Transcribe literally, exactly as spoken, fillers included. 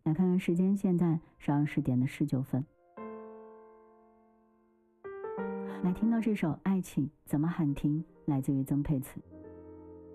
来看看时间，现在是二十点的十九分。来听到这首《爱情怎么喊停》，来自于曾沛慈。